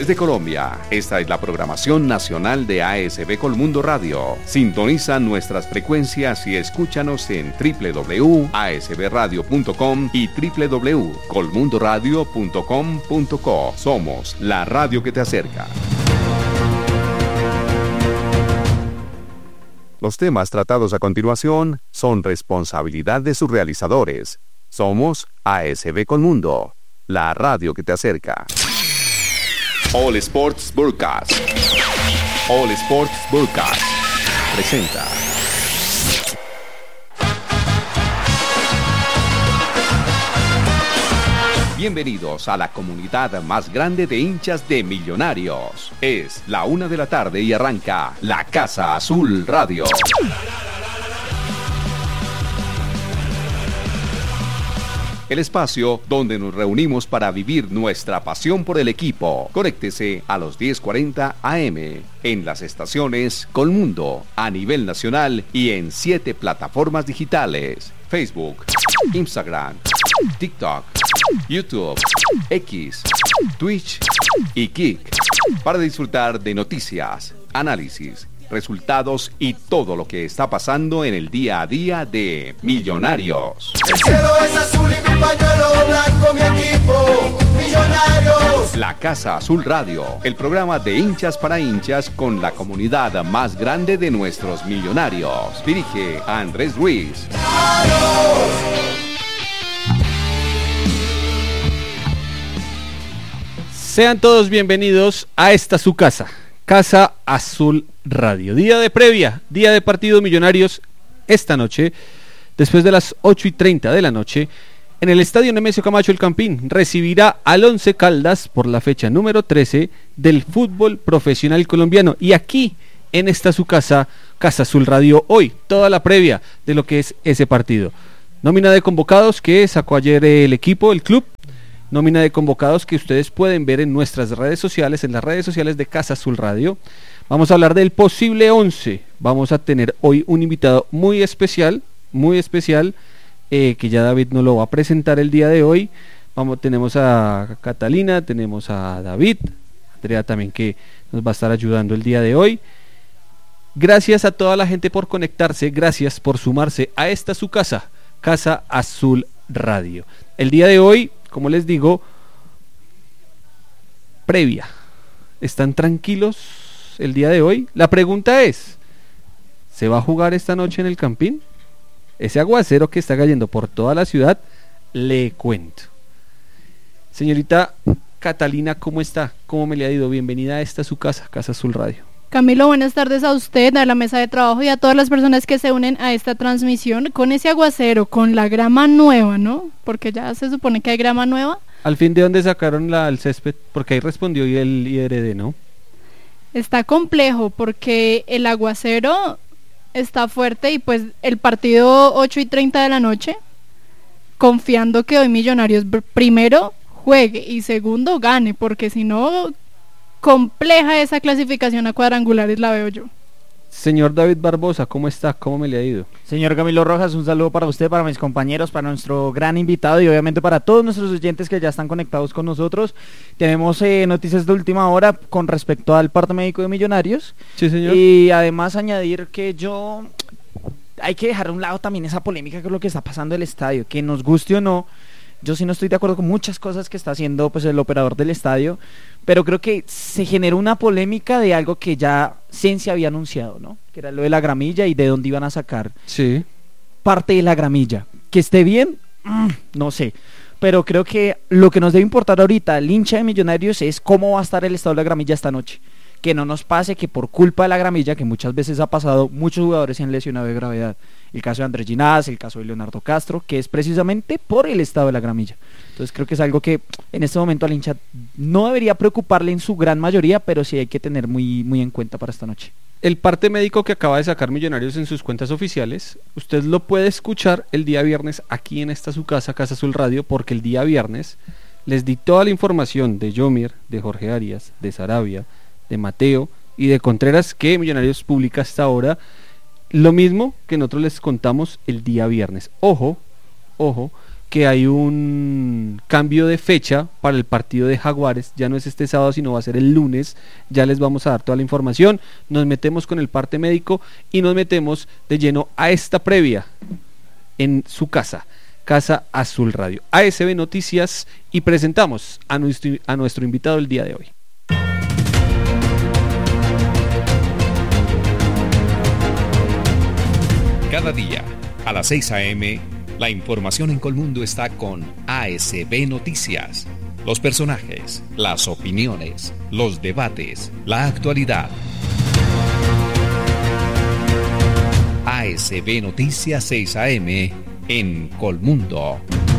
Desde Colombia, esta es la programación nacional de ASB Colmundo Radio. Sintoniza nuestras frecuencias y escúchanos en www.asbradio.com y www.colmundoradio.com.co. Somos la radio que te acerca. Los temas tratados a continuación son responsabilidad de sus realizadores. Somos ASB Colmundo, la radio que te acerca. All Sports Broadcast. All Sports Broadcast presenta. Bienvenidos a la comunidad más grande de hinchas de Millonarios. Es la 1 de la tarde y arranca La Casa Azul Radio. El espacio donde nos reunimos para vivir nuestra pasión por el equipo. Conéctese a los 10:40 AM en las estaciones Colmundo a nivel nacional y en 7 plataformas digitales: Facebook, Instagram, TikTok, YouTube, X, Twitch y Kick, para disfrutar de noticias, análisis, resultados y todo lo que está pasando en el día a día de Millonarios. El cielo es azul y mi pañuelo blanco, mi equipo, Millonarios. La Casa Azul Radio, el programa de hinchas para hinchas con la comunidad más grande de nuestros millonarios. Dirige a Andrés Ruiz. Sean todos bienvenidos a esta su casa, Casa Azul Radio. Día de previa, día de partido Millonarios esta noche, después de las 8:30 de la noche, en el Estadio Nemesio Camacho El Campín, recibirá al Once Caldas por la fecha número 13 del fútbol profesional colombiano. Y aquí, en esta su casa, Casa Azul Radio, hoy, toda la previa de lo que es ese partido. Nómina de convocados que sacó ayer el equipo, el club. Nómina de convocados que ustedes pueden ver en nuestras redes sociales, en las redes sociales de Casa Azul Radio. Vamos a hablar del posible 11. Vamos a tener hoy un invitado muy especial, que ya David nos lo va a presentar el día de hoy. Tenemos a Catalina, tenemos a David, Andrea también, que nos va a estar ayudando el día de hoy. Gracias a toda la gente por conectarse, gracias por sumarse a esta su casa, Casa Azul Radio. El día de hoy, como les digo, previa. ¿Están tranquilos el día de hoy? La pregunta es, ¿se va a jugar esta noche en el Campín? Ese aguacero que está cayendo por toda la ciudad, le cuento. Señorita Catalina, ¿cómo está? ¿Cómo me le ha ido? Bienvenida a esta su casa, Casa Azul Radio. Camilo, buenas tardes a usted, a la mesa de trabajo y a todas las personas que se unen a esta transmisión con ese aguacero, con la grama nueva, ¿no? Porque ya se supone que hay grama nueva. Al fin, ¿de dónde sacaron el césped? Porque ahí respondió y el IRD, ¿no? Está complejo porque el aguacero está fuerte y pues el partido 8:30 de la noche, confiando que hoy Millonarios primero juegue y segundo gane, porque si no, compleja esa clasificación a cuadrangulares la veo yo. Señor David Barbosa, ¿cómo está? ¿Cómo me le ha ido? Señor Camilo Rojas, un saludo para usted, para mis compañeros, para nuestro gran invitado y obviamente para todos nuestros oyentes que ya están conectados con nosotros. Tenemos noticias de última hora con respecto al parte médico de Millonarios. Sí, señor. Y además añadir que hay que dejar a un lado también esa polémica con lo que está pasando en el estadio, que nos guste o no. Yo sí no estoy de acuerdo con muchas cosas que está haciendo pues el operador del estadio, pero creo que se generó una polémica de algo que ya Ciencia había anunciado, ¿no? Que era lo de la gramilla y de dónde iban a sacar parte de la gramilla. Que esté bien, no sé, pero creo que lo que nos debe importar ahorita al hincha de Millonarios es cómo va a estar el estado de la gramilla esta noche. Que no nos pase que por culpa de la gramilla, que muchas veces ha pasado, muchos jugadores se han lesionado de gravedad. El caso de Andrés Ginás, el caso de Leonardo Castro, que es precisamente por el estado de la gramilla. Entonces creo que es algo que en este momento al hincha no debería preocuparle en su gran mayoría, pero sí hay que tener muy, muy en cuenta para esta noche. El parte médico que acaba de sacar Millonarios en sus cuentas oficiales, usted lo puede escuchar el día viernes aquí en esta su casa, Casa Azul Radio, porque el día viernes les di toda la información de Yomir, de Jorge Arias, de Sarabia, de Mateo y de Contreras que Millonarios publica hasta ahora, lo mismo que nosotros les contamos el día viernes. Ojo, que hay un cambio de fecha para el partido de Jaguares. Ya no es este sábado, sino va a ser el lunes. Ya les vamos a dar toda la información. Nos metemos con el parte médico y nos metemos de lleno a esta previa en su casa, Casa Azul Radio, ASB Noticias, y presentamos a nuestro invitado el día de hoy. Cada día, a las 6 a.m., la información en Colmundo está con ASB Noticias. Los personajes, las opiniones, los debates, la actualidad. ASB Noticias 6 a.m. en Colmundo.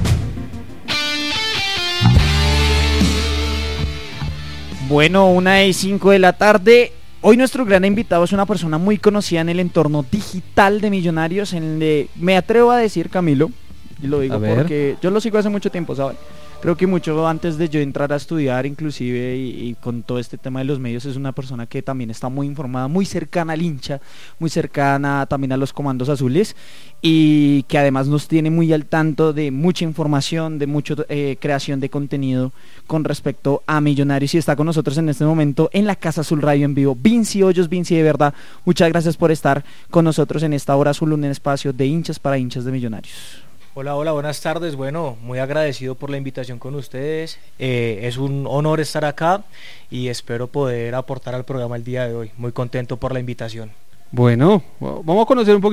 Bueno, 1:05 de la tarde. Hoy nuestro gran invitado es una persona muy conocida en el entorno digital de Millonarios, me atrevo a decir, Camilo, y lo digo porque yo lo sigo hace mucho tiempo, ¿sabes? Creo que mucho antes de yo entrar a estudiar, inclusive, y con todo este tema de los medios, es una persona que también está muy informada, muy cercana al hincha, muy cercana también a los comandos azules, y que además nos tiene muy al tanto de mucha información, de mucha creación de contenido con respecto a Millonarios, y está con nosotros en este momento en la Casa Azul Radio en vivo, Vinci Hoyos. Vinci, de verdad, muchas gracias por estar con nosotros en esta hora azul, un espacio de hinchas para hinchas de Millonarios. Hola, buenas tardes. Bueno, muy agradecido por la invitación con ustedes. Es un honor estar acá y espero poder aportar al programa el día de hoy. Muy contento por la invitación. Bueno, vamos a conocer un poquito